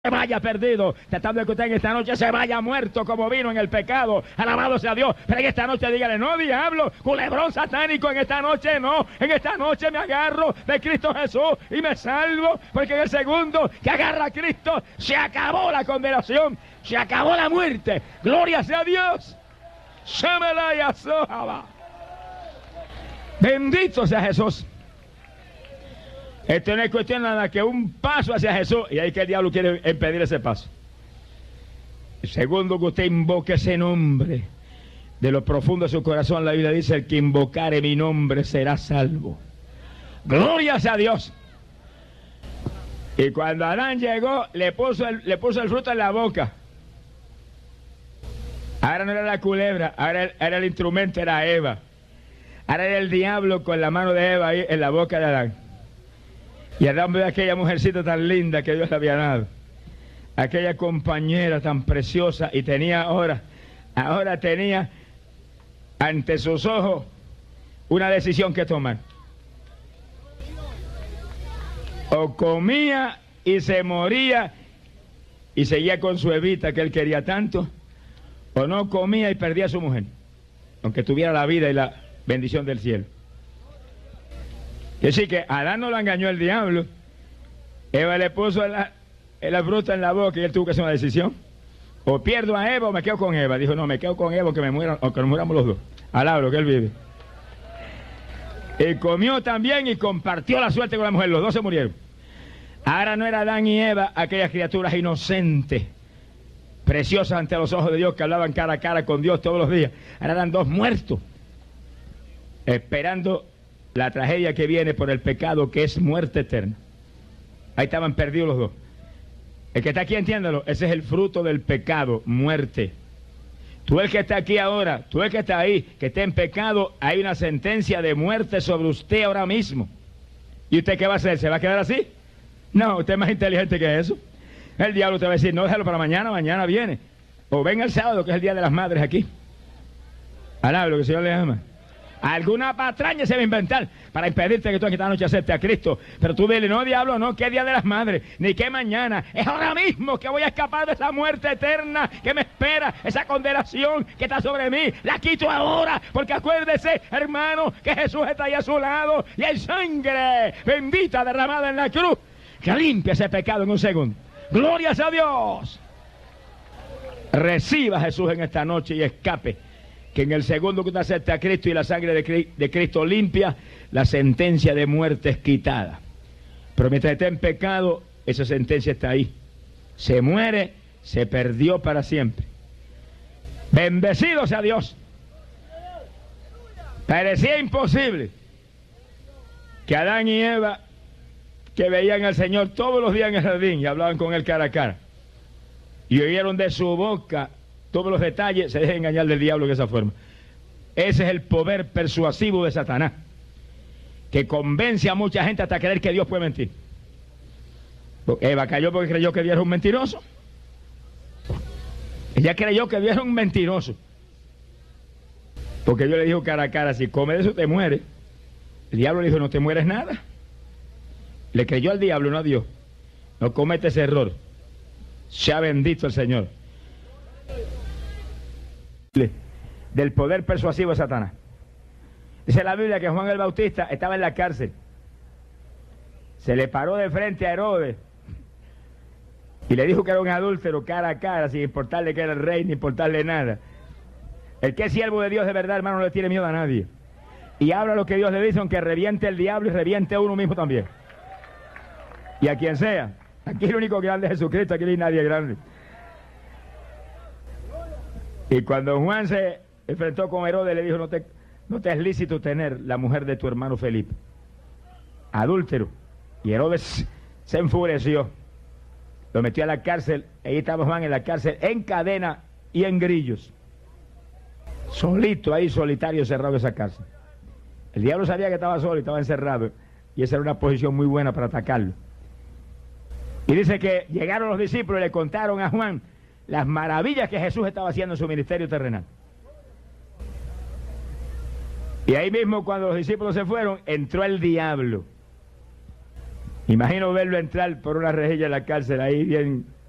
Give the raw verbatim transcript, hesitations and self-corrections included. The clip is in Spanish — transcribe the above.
se vaya perdido, tratando de que usted en esta noche se vaya muerto como vino en el pecado, alabado sea Dios, pero en esta noche dígale, no diablo, culebrón satánico, en esta noche no, en esta noche me agarro de Cristo Jesús y me salvo, porque en el segundo que agarra a Cristo, se acabó la condenación, se acabó la muerte, gloria sea Dios, bendito sea Jesús. Esto no es cuestión nada que un paso hacia Jesús, y ahí que el diablo quiere impedir ese paso. Segundo, que usted invoque ese nombre de lo profundo de su corazón. La Biblia dice, el que invocare mi nombre será salvo. Gloria sea a Dios. Y cuando Adán llegó, le puso el, le puso el fruto en la boca. Ahora no era la culebra, ahora era el instrumento, era Eva. Ahora era el diablo con la mano de Eva ahí en la boca de Adán. Y Adán ve a aquella mujercita tan linda que Dios le había dado, aquella compañera tan preciosa, y tenía ahora, ahora tenía ante sus ojos una decisión que tomar. O comía y se moría y seguía con su Evita que él quería tanto, o no comía y perdía a su mujer, aunque tuviera la vida y la bendición del cielo. Es decir, que Adán no lo engañó el diablo. Eva le puso la, la fruta en la boca y él tuvo que hacer una decisión. O pierdo a Eva o me quedo con Eva. Dijo, no, me quedo con Eva aunque me mueran, aunque nos muramos los dos. Alabro que él vive. Y comió también y compartió la suerte con la mujer. Los dos se murieron. Ahora no era Adán y Eva aquellas criaturas inocentes, preciosas ante los ojos de Dios, que hablaban cara a cara con Dios todos los días. Ahora eran dos muertos, esperando la tragedia que viene por el pecado, que es muerte eterna. Ahí estaban perdidos los dos. El que está aquí, entiéndalo, ese es el fruto del pecado, muerte. Tú el que está aquí ahora, tú el que está ahí, que está en pecado, hay una sentencia de muerte sobre usted ahora mismo. ¿Y usted qué va a hacer? ¿Se va a quedar así? No, usted es más inteligente que eso. El diablo te va a decir, no, déjalo para mañana, mañana viene. O venga el sábado, que es el Día de las Madres aquí. Alablo, que el Señor le ama. Alguna patraña se va a inventar para impedirte que tú esta noche aceptes a Cristo. Pero tú dile, no, diablo, no, que Día de las Madres, ni que mañana. Es ahora mismo que voy a escapar de esa muerte eterna que me espera, esa condenación que está sobre mí. La quito ahora, porque acuérdese, hermano, que Jesús está ahí a su lado y hay sangre bendita derramada en la cruz que limpia ese pecado en un segundo. ¡Glorias a Dios! Reciba a Jesús en esta noche y escape. Que en el segundo que usted acepta a Cristo y la sangre de, de Cristo limpia, la sentencia de muerte es quitada. Pero mientras esté en pecado, esa sentencia está ahí. Se muere, se perdió para siempre. Bendecido sea Dios. Parecía imposible que Adán y Eva, que veían al Señor todos los días en el jardín y hablaban con él cara a cara, y oyeron de su boca todos los detalles, se dejen engañar del diablo de esa forma. Ese es el poder persuasivo de Satanás, que convence a mucha gente hasta creer que Dios puede mentir. Eva cayó porque creyó que Dios era un mentiroso. Ella creyó que Dios era un mentiroso, porque Dios le dijo cara a cara, si comes de eso te mueres. El diablo le dijo, no te mueres nada. Le creyó al diablo, no a Dios. No comete ese error. Sea bendito el Señor. Del poder persuasivo de Satanás. Dice la Biblia que Juan el Bautista estaba en la cárcel. Se le paró de frente a Herodes y le dijo que era un adúltero cara a cara, sin importarle que era el rey, ni importarle nada. El que es siervo de Dios de verdad, hermano, no le tiene miedo a nadie. Y habla lo que Dios le dice, aunque reviente el diablo y reviente a uno mismo también. Y a quien sea. Aquí el único grande es Jesucristo, aquí no hay nadie grande. Y cuando Juan se enfrentó con Herodes, le dijo, no te, no te es lícito tener la mujer de tu hermano Felipe. Adúltero. Y Herodes se enfureció. Lo metió a la cárcel. Ahí estaba Juan en la cárcel, en cadena y en grillos. Solito ahí, solitario, cerrado en esa cárcel. El diablo sabía que estaba solo y estaba encerrado. Y esa era una posición muy buena para atacarlo. Y dice que llegaron los discípulos y le contaron a Juan las maravillas que Jesús estaba haciendo en su ministerio terrenal. Y ahí mismo, cuando los discípulos se fueron, entró el diablo. Imagino verlo entrar por una rejilla en la cárcel, ahí bien